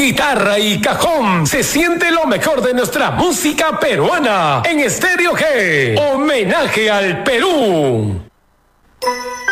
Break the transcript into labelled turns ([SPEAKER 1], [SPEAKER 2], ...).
[SPEAKER 1] guitarra y cajón. Se siente lo mejor de nuestra música peruana en Estéreo G. Homenaje al Perú.